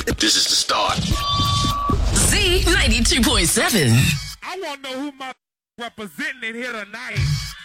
This is the start. Z92.7. I want to know who my representing here tonight.